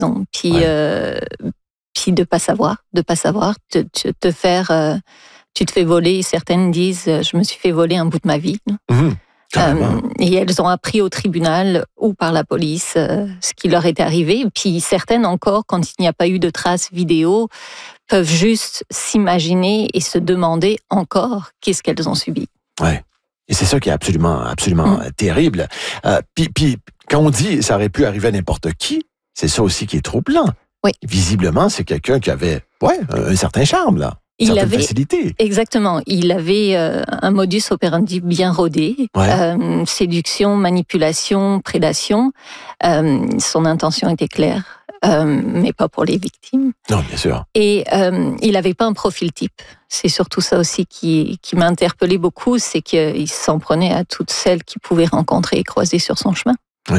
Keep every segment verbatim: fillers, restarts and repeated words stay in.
non. Puis, Ouais. euh, puis de pas savoir, de pas savoir, te, te, te faire, euh, tu te fais voler. Certaines disent, euh, je me suis fait voler un bout de ma vie. Non? Mmh, Euh, et elles ont appris au tribunal ou par la police euh, ce qui leur était arrivé. Puis certaines encore, quand il n'y a pas eu de traces vidéo, peuvent juste s'imaginer et se demander encore qu'est-ce qu'elles ont subi. Ouais. Et c'est ça qui est absolument, absolument Mm. terrible. Euh, puis, puis, quand on dit ça aurait pu arriver à n'importe qui, c'est ça aussi qui est troublant. Oui. Visiblement, c'est quelqu'un qui avait, ouais, un, un certain charme, là. Une Il certaine avait- facilité. Exactement. Il avait euh, un modus operandi bien rodé. Ouais. Euh, séduction, manipulation, prédation. Euh, son intention était claire, euh, mais pas pour les victimes. Non, bien sûr. Et euh, il n'avait pas un profil type. C'est surtout ça aussi qui, qui m'a interpellée beaucoup, c'est qu'il s'en prenait à toutes celles qu'il pouvait rencontrer et croiser sur son chemin.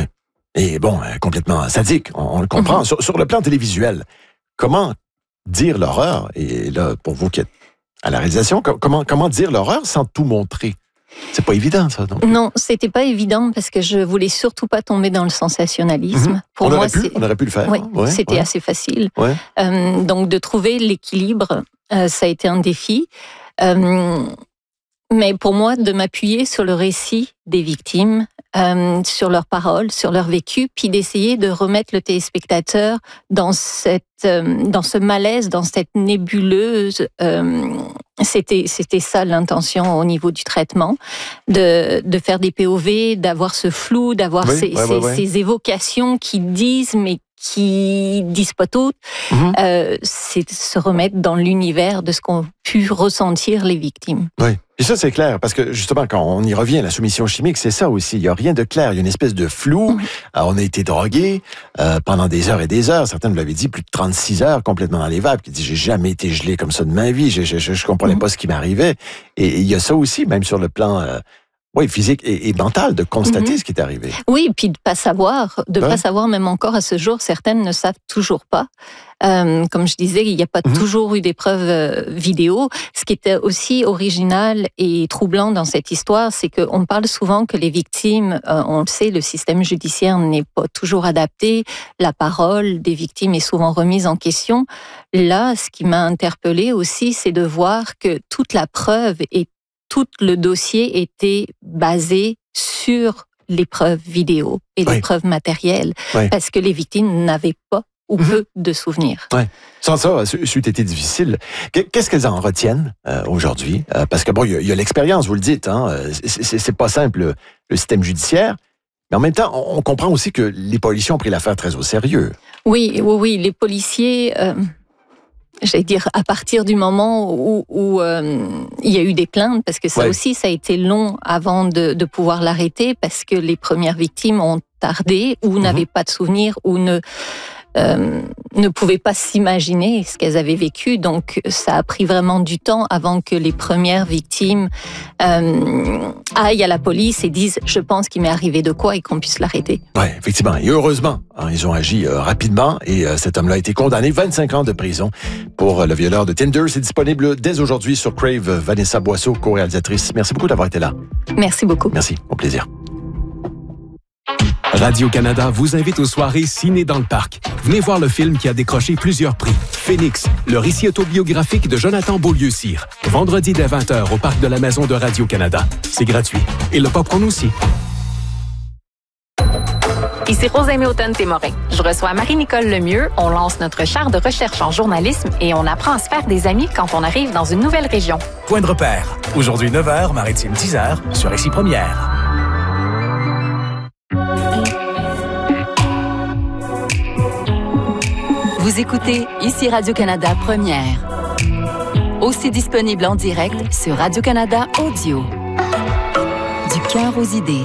Et bon, euh, complètement sadique, on, on le comprend. Mm-hmm. sur, sur le plan télévisuel, comment dire l'horreur? Et là, pour vous qui êtes à la réalisation, co- comment, comment dire l'horreur sans tout montrer? C'est pas évident, ça, non? Non, c'était pas évident parce que je voulais surtout pas tomber dans le sensationnalisme. Mhm. Pour on, moi, aurait pu, c'est... on aurait pu le faire. Oui, hein? Ouais, c'était ouais, assez facile. ouais. Euh, donc, de trouver l'équilibre, euh, ça a été un défi. Euh, mais pour moi, de m'appuyer sur le récit des victimes, euh, sur leurs paroles, sur leur vécu, puis d'essayer de remettre le téléspectateur dans cette, euh, dans ce malaise, dans cette nébuleuse. Euh, c'était, c'était ça l'intention au niveau du traitement, de, de faire des P O V, d'avoir ce flou, d'avoir Oui, ces, ouais, ces, ouais, ouais. ces évocations qui disent, mais qui disent pas tout. Mhm. Euh, c'est de se remettre dans l'univers de ce qu'ont pu ressentir les victimes. Oui. Et ça, c'est clair, parce que justement, quand on y revient, la soumission chimique, c'est ça aussi. Il n'y a rien de clair. Il y a une espèce de flou. Mhm. Alors, on a été drogués euh, pendant des heures et des heures. Certains vous l'avaient dit, plus de trente-six heures complètement dans les vapes. Qui dit, j'ai jamais été gelé comme ça de ma vie. Je, je, je, je comprenais Mhm. pas ce qui m'arrivait. Et, et il y a ça aussi, même sur le plan euh, oui, physique et, et mental, de constater Mhm. ce qui est arrivé. Oui, puis de pas savoir, de Ouais. pas savoir même encore à ce jour, certaines ne savent toujours pas. Euh, comme je disais, il n'y a pas Mhm. toujours eu des preuves euh, vidéo. Ce qui était aussi original et troublant dans cette histoire, c'est qu'on parle souvent que les victimes, euh, on le sait, le système judiciaire n'est pas toujours adapté. La parole des victimes est souvent remise en question. Là, ce qui m'a interpellée aussi, c'est de voir que toute la preuve et tout le dossier était basé sur les preuves vidéo et Oui. les preuves matérielles, Oui. parce que les victimes n'avaient pas ou Mhm. peu de souvenirs. Sans ça, ça eût été difficile. Qu'est-ce qu'elles en retiennent euh, aujourd'hui? Euh, parce que bon, il y a, il y a l'expérience, vous le dites, hein. C'est, c'est, c'est pas simple, le, le système judiciaire. Mais en même temps, on, on comprend aussi que les policiers ont pris l'affaire très au sérieux. Oui, oui, oui, les policiers, euh, j'allais dire, à partir du moment où, où euh, il y a eu des plaintes, parce que ça Ouais. aussi, ça a été long avant de, de pouvoir l'arrêter, parce que les premières victimes ont tardé ou Mhm. n'avaient pas de souvenirs ou ne euh, ne pouvaient pas s'imaginer ce qu'elles avaient vécu. Donc, ça a pris vraiment du temps avant que les premières victimes euh, aillent à la police et disent « je pense qu'il m'est arrivé de quoi » et qu'on puisse l'arrêter. Oui, effectivement. Et heureusement, hein, ils ont agi euh, rapidement et euh, cet homme-là a été condamné vingt-cinq ans de prison pour euh, le violeur de Tinder. C'est disponible dès aujourd'hui sur Crave. Vanessa Boisseau, co-réalisatrice. Merci beaucoup d'avoir été là. Merci beaucoup. Merci, au plaisir. Radio-Canada vous invite aux soirées Ciné dans le Parc. Venez voir le film qui a décroché plusieurs prix. Phoenix, le récit autobiographique de Jonathan Beaulieu-Cyr. Vendredi dès vingt heures au Parc de la Maison de Radio-Canada. C'est gratuit. Et le popcorn aussi. Ici Rosalie Automne-Témorin. Je reçois Marie-Nicole Lemieux. On lance notre char de recherche en journalisme et on apprend à se faire des amis quand on arrive dans une nouvelle région. Point de repère. Aujourd'hui neuf heures, Maritime dix heures, sur Ici Première. Vous écoutez Ici Radio-Canada Première. Aussi disponible en direct sur Radio-Canada Audio. Du cœur aux idées.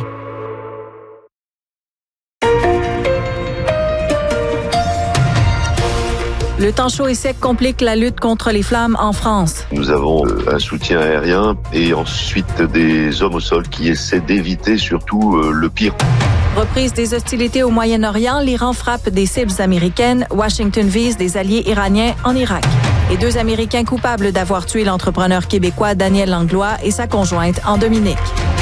Le temps chaud et sec complique la lutte contre les flammes en France. Nous avons euh, un soutien aérien et ensuite des hommes au sol qui essaient d'éviter surtout euh, le pire. Reprise des hostilités au Moyen-Orient, l'Iran frappe des cibles américaines, Washington vise des alliés iraniens en Irak. Et deux Américains coupables d'avoir tué l'entrepreneur québécois Daniel Langlois et sa conjointe en Dominique.